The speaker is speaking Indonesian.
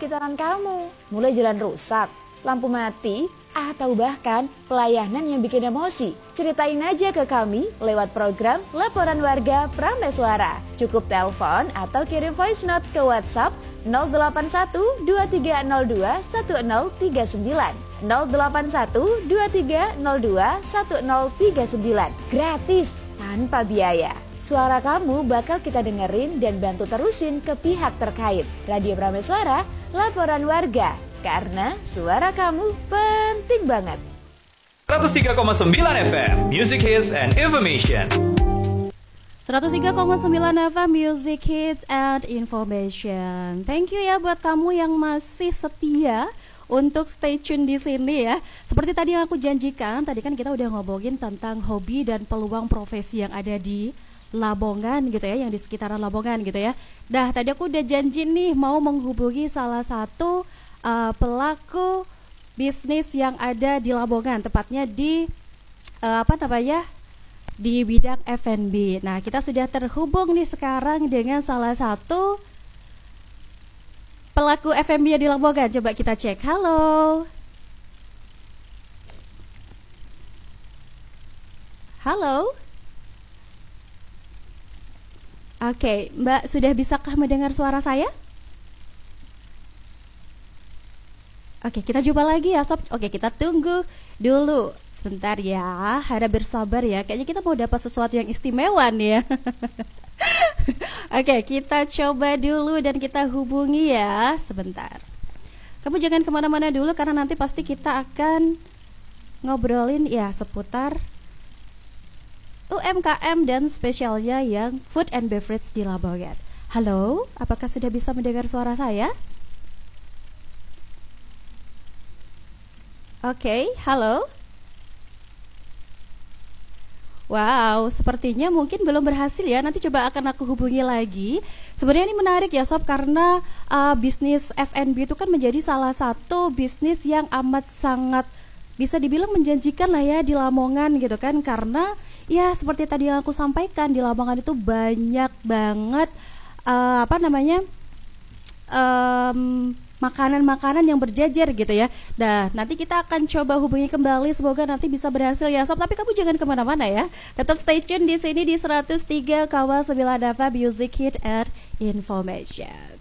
sekitaran kamu? Mulai jalan rusak, lampu mati, atau bahkan pelayanan yang bikin emosi? Ceritain aja ke kami lewat program Laporan Warga Prameswara. Cukup telepon atau kirim voice note ke WhatsApp 081 2302 1039 081 2302 1039. Gratis, tanpa biaya. Suara kamu bakal kita dengerin dan bantu terusin ke pihak terkait. Radio Prameswara, Laporan Warga. Karena suara kamu penting banget. 103,9 FM, Music Hits and Information. 103,9 FM Music Hits and Information. Thank you ya buat kamu yang masih setia untuk stay tune di sini ya. Seperti tadi yang aku janjikan, tadi kan kita udah ngomongin tentang hobi dan peluang profesi yang ada di Labongan gitu ya, yang di sekitaran Labongan gitu ya. Dah, tadi aku udah janji nih mau menghubungi salah satu pelaku bisnis yang ada di Labongan, tepatnya di di bidang F&B. Nah, kita sudah terhubung nih sekarang dengan salah satu pelaku F&B di Labongan. Coba kita cek. Halo. Halo. Oke, Mbak, sudah bisakah mendengar suara saya? Oke, kita coba lagi ya Sob. Oke, kita tunggu dulu sebentar ya. Harap bersabar ya. Kayaknya kita mau dapat sesuatu yang istimewa nih ya. Oke, kita coba dulu dan kita hubungi ya. Sebentar. Kamu jangan kemana-mana dulu karena nanti pasti kita akan ngobrolin ya seputar UMKM dan spesialnya yang food and beverage di Labongan. Halo, apakah sudah bisa mendengar suara saya? Oke, halo. Wow, sepertinya mungkin belum berhasil ya. Nanti coba akan aku hubungi lagi. Sebenarnya ini menarik ya Sob, karena bisnis F&B itu kan menjadi salah satu bisnis yang amat sangat bisa dibilang menjanjikan lah ya di Lamongan gitu kan. Karena ya seperti tadi yang aku sampaikan, di Lamongan itu banyak banget makanan-makanan yang berjejer gitu ya. Nah, nanti kita akan coba hubungi kembali, semoga nanti bisa berhasil ya Sob. Tapi kamu jangan kemana-mana ya. Tetap stay tune di sini di 103,9 FM Music Hit and Information.